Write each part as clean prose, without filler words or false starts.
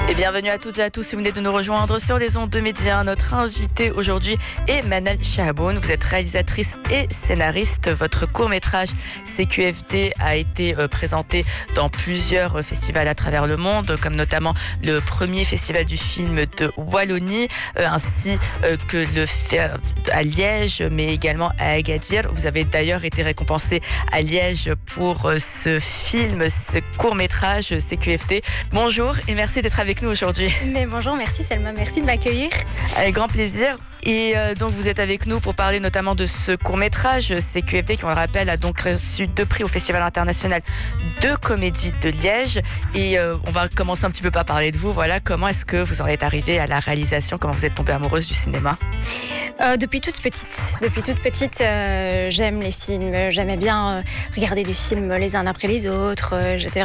Et bienvenue à toutes et à tous si vous venez de nous rejoindre sur les ondes de Média. Notre invité aujourd'hui est Manal Shahaboun. Vous êtes réalisatrice et scénariste. Votre court-métrage CQFD a été présenté dans plusieurs festivals à travers le monde, comme notamment le premier festival du film de Wallonie, ainsi que le à Liège, mais également à Agadir. Vous avez d'ailleurs été récompensé à Liège pour ce film, ce court-métrage CQFD. Bonjour et merci d'être avec nous aujourd'hui. Mais bonjour, merci Selma, merci de m'accueillir. Avec grand plaisir. Et donc vous êtes avec nous pour parler notamment de ce court-métrage CQFD qui, on le rappelle, a donc reçu 2 prix au Festival international de comédie de Liège. Et on va commencer un petit peu par parler de vous. Voilà, comment est-ce que vous en êtes arrivée à la réalisation? Comment vous êtes tombée amoureuse du cinéma? Depuis toute petite, j'aime les films. J'aimais bien regarder des films les uns après les autres. J'étais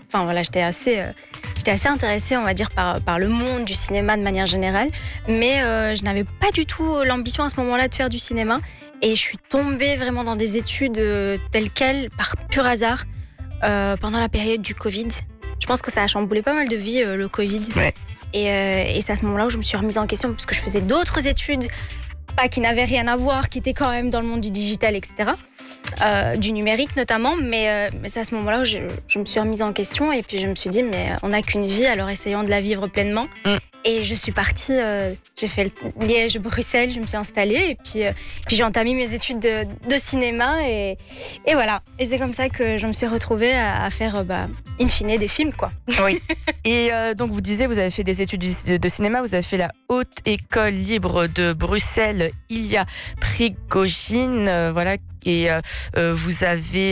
assez intéressée, on va dire, par le monde du cinéma de manière générale. Mais je n'avais pas du tout l'ambition à ce moment-là de faire du cinéma. Et je suis tombée vraiment dans des études telles quelles, par pur hasard, pendant la période du Covid. Je pense que ça a chamboulé pas mal de vies, le Covid. Ouais. Et c'est à ce moment-là où je me suis remise en question, parce que je faisais d'autres études, pas qui n'avaient rien à voir, qui étaient quand même dans le monde du digital, etc. Du numérique notamment, mais c'est à ce moment-là où je me suis remise en question, et puis je me suis dit, mais on n'a qu'une vie, alors essayons de la vivre pleinement. Et je suis partie, j'ai fait Liège-Bruxelles, je me suis installée, et puis j'ai entamé mes études de cinéma, et voilà. Et c'est comme ça que je me suis retrouvée à faire, in fine, des films, quoi. Oui. Et donc vous disiez, vous avez fait des études de cinéma, vous avez fait la Haute École Libre de Bruxelles, Ilya Prigogine, voilà. Et vous avez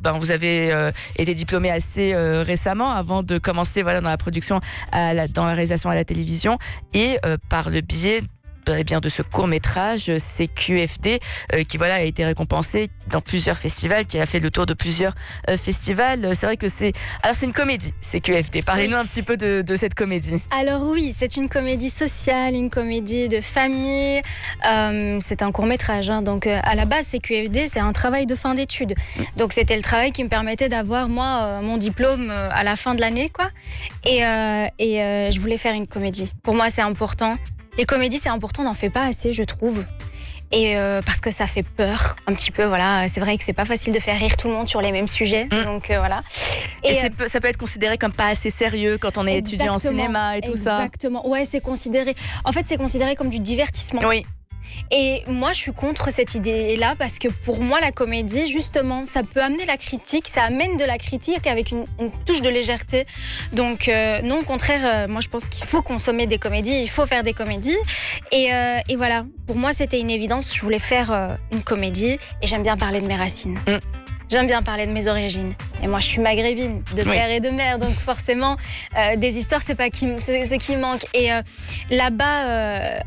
été diplômé assez récemment, avant de commencer dans la production, dans la réalisation à la télévision, et par le biais de ce court-métrage CQFD qui a été récompensé dans plusieurs festivals, qui a fait le tour de plusieurs festivals. C'est vrai que c'est une comédie, CQFD. Parlez-nous un petit peu de cette comédie. Alors oui, c'est une comédie sociale, une comédie de famille. C'est un court-métrage, hein. Donc à la base, CQFD, c'est un travail de fin d'études. Donc c'était le travail qui me permettait d'avoir, moi, mon diplôme à la fin de l'année, quoi. Et je voulais faire une comédie. Pour moi, c'est important. Les comédies, c'est important, on n'en fait pas assez, je trouve. Et parce que ça fait peur, un petit peu, voilà. C'est vrai que c'est pas facile de faire rire tout le monde sur les mêmes sujets, donc voilà. Et ça peut être considéré comme pas assez sérieux quand on est étudiant en cinéma et tout ça. Exactement, ouais, c'est considéré comme du divertissement. Oui. Et moi, je suis contre cette idée-là, parce que pour moi, la comédie, justement, ça peut amener la critique, ça amène de la critique avec une touche de légèreté. Donc, non, au contraire, moi, je pense qu'il faut consommer des comédies, il faut faire des comédies. Et voilà, pour moi, c'était une évidence. Je voulais faire une comédie, et j'aime bien parler de mes racines. J'aime bien parler de mes origines. Et moi, je suis maghrébine, de père et de mère. Donc forcément, des histoires, c'est pas ce qui manque. Et là-bas,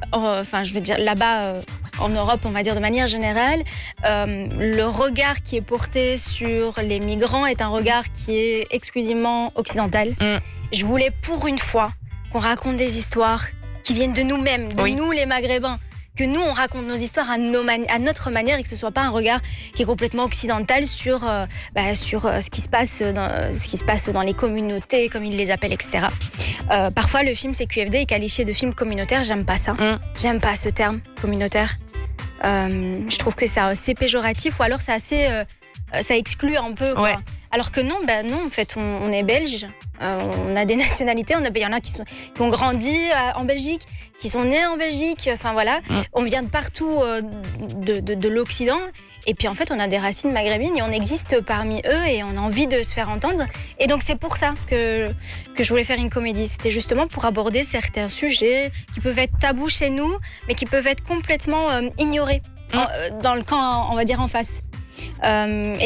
en Europe, on va dire de manière générale, le regard qui est porté sur les migrants est un regard qui est exclusivement occidental. Je voulais pour une fois qu'on raconte des histoires qui viennent de nous-mêmes, de nous les Maghrébins. Que nous, on raconte nos histoires à notre manière, et que ce ne soit pas un regard qui est complètement occidental sur ce qui se passe dans les communautés, comme ils les appellent, etc. Parfois, le film CQFD est qualifié de film communautaire. J'aime pas ça. J'aime pas ce terme, communautaire. Je trouve que c'est assez péjoratif, ou alors c'est assez... ça exclut un peu, quoi. Ouais. Alors que non, en fait, on est belge, on a des nationalités, il y en a qui ont grandi en Belgique, qui sont nés en Belgique, enfin voilà, on vient de partout de l'Occident, et puis en fait, on a des racines maghrébines, et on existe parmi eux, et on a envie de se faire entendre. Et donc c'est pour ça que je voulais faire une comédie. C'était justement pour aborder certains sujets qui peuvent être tabous chez nous, mais qui peuvent être complètement ignorés dans le camp, on va dire, en face. Et